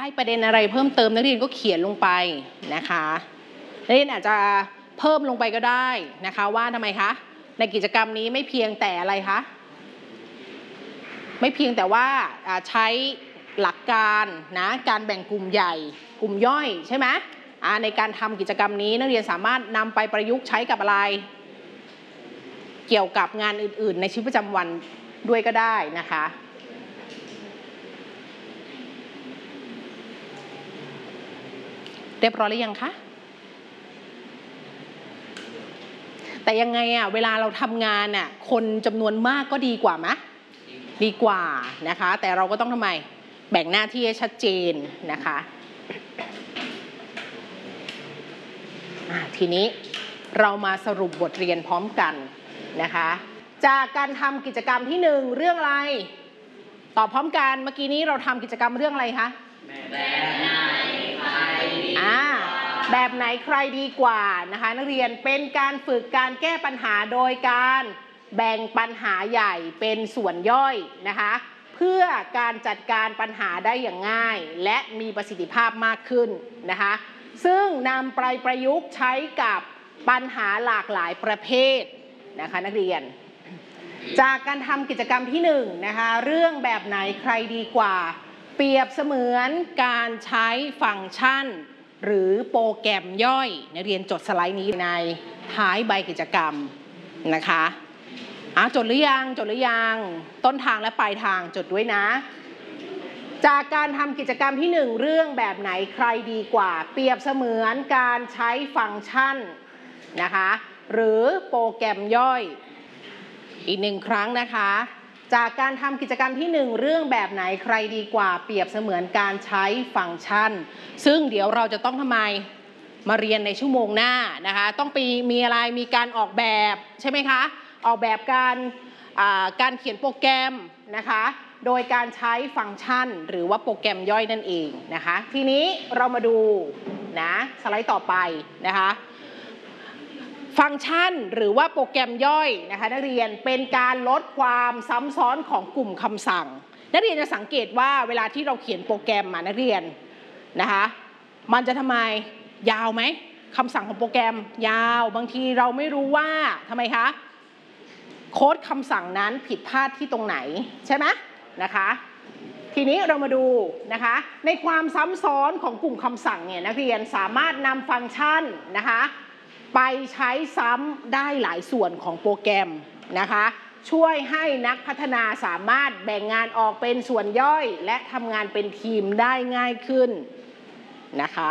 ได้ประเด็นอะไรเพิ่มเติมนักเรียนก็เขียนลงไปนะคะนักเรียนอาจจะเพิ่มลงไปก็ได้นะคะว่าทำไมคะในกิจกรรมนี้ไม่เพียงแต่อะไรคะไม่เพียงแต่ว่าใช้หลักการนะการแบ่งกลุ่มใหญ่กลุ่มย่อยใช่ไหมในการทำกิจกรรมนี้นักเรียนสามารถนำไปประยุกต์ใช้กับอะไรเกี่ยวกับงานอื่นๆในชีวิตประจำวันด้วยก็ได้นะคะเรียบร้อยหรือยังคะแต่ยังไงเวลาเราทำงานคนจำนวนมากก็ดีกว่าไหมดีกว่านะคะแต่เราก็ต้องทำไมแบ่งหน้าที่ให้ชัดเจนนะคะทีนี้เรามาสรุปบทเรียนพร้อมกันนะคะจากการทำกิจกรรมที่1เรื่องอะไรตอบพร้อมกันเมื่อกี้นี้เราทำกิจกรรมเรื่องอะไรคะแบบไหนใครดีแบบไหนใครดีกว่านะคะนักเรียนเป็นการฝึกการแก้ปัญหาโดยการแบ่งปัญหาใหญ่เป็นส่วนย่อยนะคะเพื่อการจัดการปัญหาได้อย่างง่ายและมีประสิทธิภาพมากขึ้นนะคะซึ่งนำไปประยุกต์ใช้กับปัญหาหลากหลายประเภทนะคะนักเรียนจากการทำกิจกรรมที่1นะคะเรื่องแบบไหนใครดีกว่าเปรียบเสมือนการใช้ฟังก์ชันหรือโปรแกรมย่อยนักเรียนจดสไลด์นี้ในท้ายใบกิจกรรมนะคะจดหรือยังต้นทางและปลายทางจดด้วยนะจากการทำกิจกรรมที่1เรื่องแบบไหนใครดีกว่าเปรียบเสมือนการใช้ฟังก์ชันนะคะหรือโปรแกรมย่อยอีก1ครั้งนะคะจากการทำกิจกรรมที่1เรื่องแบบไหนใครดีกว่าเปรียบเสมือนการใช้ฟังก์ชันซึ่งเดี๋ยวเราจะต้องทำไมมาเรียนในชั่วโมงหน้านะคะต้องมีอะไรมีการออกแบบใช่ไหมคะออกแบบการเขียนโปรแกรมนะคะโดยการใช้ฟังก์ชันหรือว่าโปรแกรมย่อยนั่นเองนะคะทีนี้เรามาดูนะสไลด์ต่อไปนะคะฟังก์ชันหรือว่าโปรแกรมย่อยนะคะนักเรียนเป็นการลดความซ้ำซ้อนของกลุ่มคำสั่งนักเรียนจะสังเกตว่าเวลาที่เราเขียนโปรแกรมนักเรียนนะคะมันจะทำไมยาวไหมคำสั่งของโปรแกรมยาวบางทีเราไม่รู้ว่าทำไมคะโค้ดคำสั่งนั้นผิดพลาดที่ตรงไหนใช่ไหมนะคะทีนี้เรามาดูนะคะในความซ้ำซ้อนของกลุ่มคำสั่งเนี่ยนักเรียนสามารถนำฟังก์ชันนะคะไปใช้ซ้ำได้หลายส่วนของโปรแกรมนะคะช่วยให้นักพัฒนาสามารถแบ่งงานออกเป็นส่วนย่อยและทำงานเป็นทีมได้ง่ายขึ้นนะคะ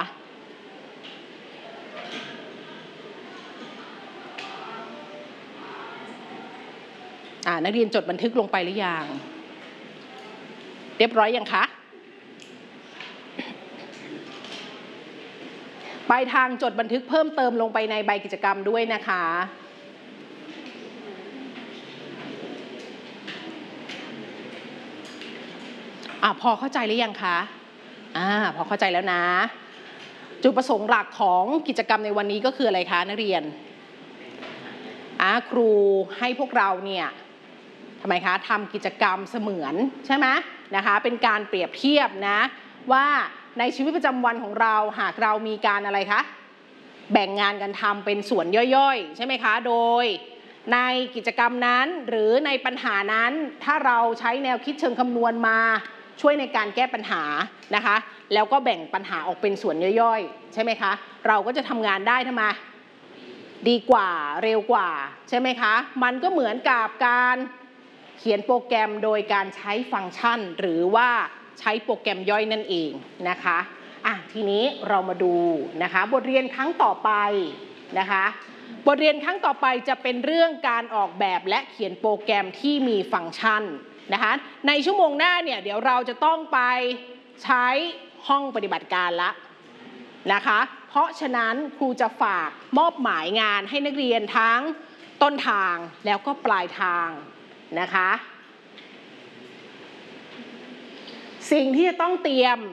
นักเรียนจดบันทึกลงไปหรือยังเรียบร้อยยังคะปลายทางจดบันทึกเพิ่มเติมลงไปในใบกิจกรรมด้วยนะคะพอเข้าใจหรือยังคะพอเข้าใจแล้วนะจุดประสงค์หลักของกิจกรรมในวันนี้ก็คืออะไรคะนักเรียนครูให้พวกเราเนี่ยทำไมคะทำกิจกรรมเสมือนใช่ไหมนะคะเป็นการเปรียบเทียบนะว่าในชีวิตประจำวันของเราหากเรามีการอะไรคะแบ่งงานกันทำเป็นส่วนย่อยๆใช่ไหมคะโดยในกิจกรรมนั้นหรือในปัญหานั้นถ้าเราใช้แนวคิดเชิงคำนวณมาช่วยในการแก้ปัญหานะคะแล้วก็แบ่งปัญหาออกเป็นส่วนย่อยๆใช่ไหมคะเราก็จะทำงานได้ทำไมดีกว่าเร็วกว่าใช่ไหมคะมันก็เหมือนกับการเขียนโปรแกรมโดยการใช้ฟังก์ชันหรือว่าใช้โปรแกรมย่อยนั่นเองนะคะทีนี้เรามาดูนะคะบทเรียนครั้งต่อไปนะคะบทเรียนครั้งต่อไปจะเป็นเรื่องการออกแบบและเขียนโปรแกรมที่มีฟังก์ชันนะคะในชั่วโมงหน้าเนี่ยเดี๋ยวเราจะต้องไปใช้ห้องปฏิบัติการละนะคะเพราะฉะนั้นครูจะฝากมอบหมายงานให้นักเรียนทั้งต้นทางแล้วก็ปลายทางนะคะสิ่งที่จะต้องเตรียม